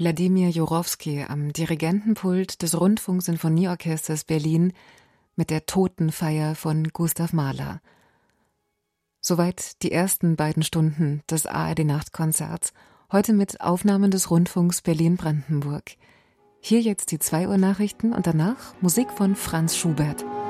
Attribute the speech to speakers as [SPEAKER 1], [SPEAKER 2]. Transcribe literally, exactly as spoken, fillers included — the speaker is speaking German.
[SPEAKER 1] Wladimir Jurowski am Dirigentenpult des Rundfunksinfonieorchesters Berlin mit der Totenfeier von Gustav Mahler. Soweit die ersten beiden Stunden des A R D-Nachtkonzerts, heute mit Aufnahmen des Rundfunks Berlin-Brandenburg. Hier jetzt die zwei Uhr Nachrichten und danach Musik von Franz Schubert.